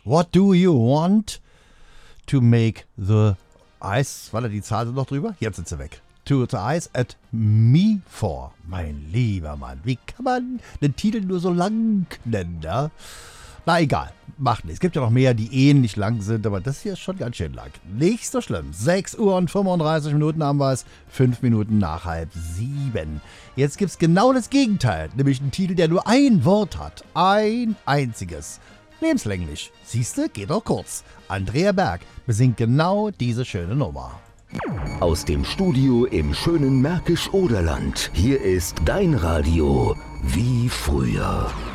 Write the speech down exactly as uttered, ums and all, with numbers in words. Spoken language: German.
What do you want to make the ice, warte, die Zahl sind noch drüber? Jetzt sind sie weg. To the ice at me for. Mein lieber Mann, wie kann man den Titel nur so lang nennen, ja? Na egal, macht nichts. Es gibt ja noch mehr, die ähnlich lang sind, aber das hier ist schon ganz schön lang. Nicht so schlimm. sechs Uhr und fünfunddreißig Minuten haben wir es. fünf Minuten nach halb sieben. Jetzt gibt es genau das Gegenteil, nämlich einen Titel, der nur ein Wort hat. Ein einziges. Lebenslänglich. Siehste, geht auch kurz. Andrea Berg besingt genau diese schöne Nummer. Aus dem Studio im schönen Märkisch-Oderland. Hier ist dein Radio wie früher.